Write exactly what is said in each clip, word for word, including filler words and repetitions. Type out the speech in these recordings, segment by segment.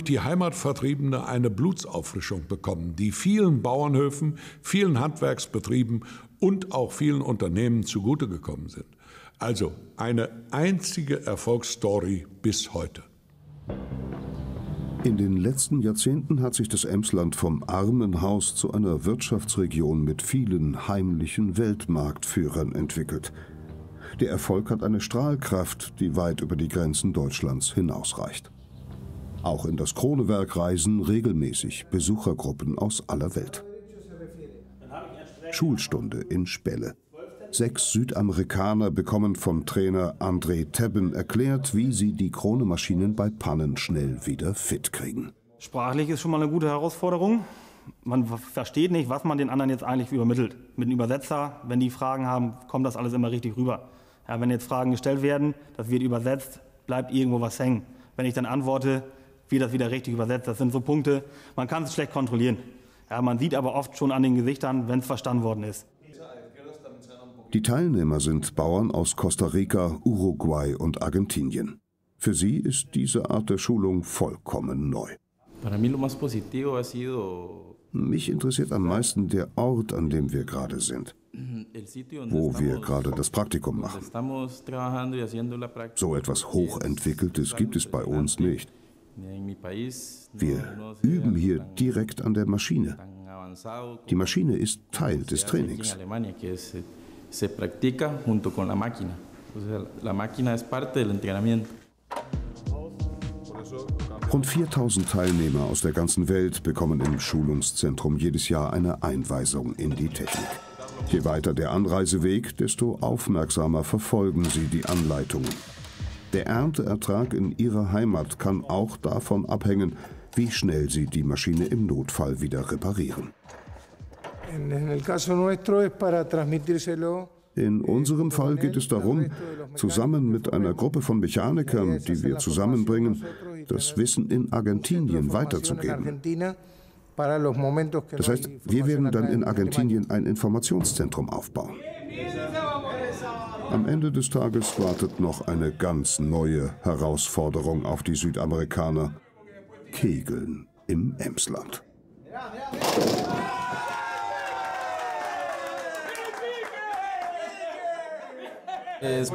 die Heimatvertriebene eine Blutsauffrischung bekommen, die vielen Bauernhöfen, vielen Handwerksbetrieben und auch vielen Unternehmen zugute gekommen sind. Also eine einzige Erfolgsstory bis heute. In den letzten Jahrzehnten hat sich das Emsland vom Armenhaus zu einer Wirtschaftsregion mit vielen heimlichen Weltmarktführern entwickelt. Der Erfolg hat eine Strahlkraft, die weit über die Grenzen Deutschlands hinausreicht. Auch in das Kronewerk reisen regelmäßig Besuchergruppen aus aller Welt. Schulstunde in Spelle. Sechs Südamerikaner bekommen vom Trainer André Tebben erklärt, wie sie die Krone-Maschinen bei Pannen schnell wieder fit kriegen. Sprachlich ist schon mal eine gute Herausforderung. Man versteht nicht, was man den anderen jetzt eigentlich übermittelt. Mit einem Übersetzer, wenn die Fragen haben, kommt das alles immer richtig rüber. Ja, wenn jetzt Fragen gestellt werden, das wird übersetzt, bleibt irgendwo was hängen. Wenn ich dann antworte, wird das wieder richtig übersetzt. Das sind so Punkte, man kann es schlecht kontrollieren. Ja, man sieht aber oft schon an den Gesichtern, wenn es verstanden worden ist. Die Teilnehmer sind Bauern aus Costa Rica, Uruguay und Argentinien. Für sie ist diese Art der Schulung vollkommen neu. Mich interessiert am meisten der Ort, an dem wir gerade sind, wo wir gerade das Praktikum machen. So etwas Hochentwickeltes gibt es bei uns nicht. Wir üben hier direkt an der Maschine. Die Maschine ist Teil des Trainings. Se practica junto con la máquina. La máquina es parte del entrenamiento. Rund viertausend Teilnehmer aus der ganzen Welt bekommen im Schulungszentrum jedes Jahr eine Einweisung in die Technik. Je weiter der Anreiseweg, desto aufmerksamer verfolgen sie die Anleitungen. Der Ernteertrag in ihrer Heimat kann auch davon abhängen, wie schnell sie die Maschine im Notfall wieder reparieren. In unserem Fall geht es darum, zusammen mit einer Gruppe von Mechanikern, die wir zusammenbringen, das Wissen in Argentinien weiterzugeben. Das heißt, wir werden dann in Argentinien ein Informationszentrum aufbauen. Am Ende des Tages wartet noch eine ganz neue Herausforderung auf die Südamerikaner: Kegeln im Emsland. Es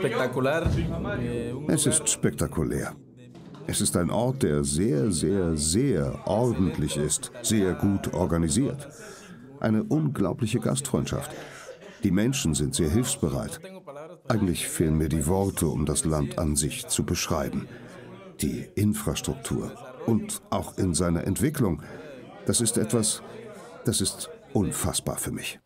ist spektakulär. Es ist ein Ort, der sehr, sehr, sehr ordentlich ist, sehr gut organisiert. Eine unglaubliche Gastfreundschaft. Die Menschen sind sehr hilfsbereit. Eigentlich fehlen mir die Worte, um das Land an sich zu beschreiben. Die Infrastruktur und auch in seiner Entwicklung, das ist etwas, das ist unfassbar für mich.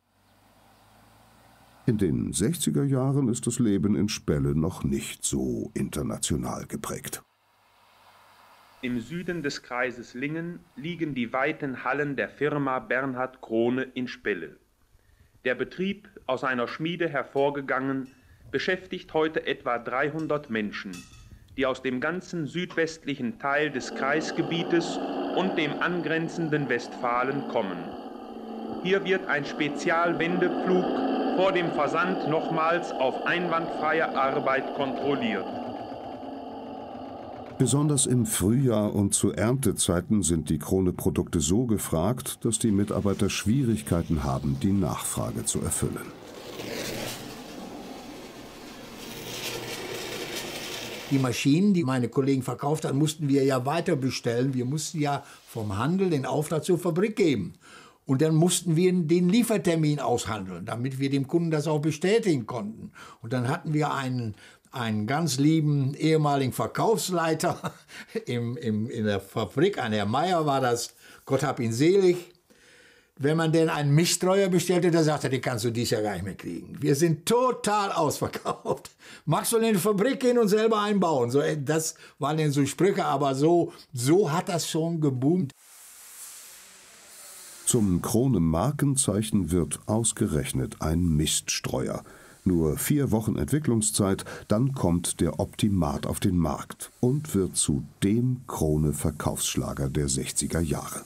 In den sechziger Jahren ist das Leben in Spelle noch nicht so international geprägt. Im Süden des Kreises Lingen liegen die weiten Hallen der Firma Bernhard Krone in Spelle. Der Betrieb, aus einer Schmiede hervorgegangen, beschäftigt heute etwa dreihundert Menschen, die aus dem ganzen südwestlichen Teil des Kreisgebietes und dem angrenzenden Westfalen kommen. Hier wird ein Spezialwendepflug vor dem Versand nochmals auf einwandfreie Arbeit kontrolliert. Besonders im Frühjahr und zu Erntezeiten sind die Krone-Produkte so gefragt, dass die Mitarbeiter Schwierigkeiten haben, die Nachfrage zu erfüllen. Die Maschinen, die meine Kollegen verkauft haben, mussten wir ja weiter bestellen. Wir mussten ja vom Handel den Auftrag zur Fabrik geben. Und dann mussten wir den Liefertermin aushandeln, damit wir dem Kunden das auch bestätigen konnten. Und dann hatten wir einen, einen ganz lieben ehemaligen Verkaufsleiter im, im, in der Fabrik, ein Herr Meier war das, Gott hab ihn selig. Wenn man denn einen Mischstreuer bestellte, der sagte, den kannst du dies Jahr gar nicht mehr kriegen. Wir sind total ausverkauft. Magst du in die Fabrik gehen und selber einbauen? So, das waren dann so Sprüche, aber so, so hat das schon geboomt. Zum Krone-Markenzeichen wird ausgerechnet ein Miststreuer. Nur vier Wochen Entwicklungszeit, dann kommt der Optimat auf den Markt und wird zu dem Krone-Verkaufsschlager der sechziger Jahre.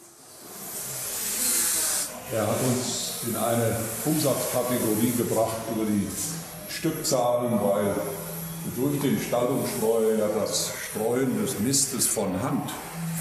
Er hat uns in eine Umsatzkategorie gebracht über die Stückzahlen, weil durch den Stallungsstreuer das Streuen des Mistes von Hand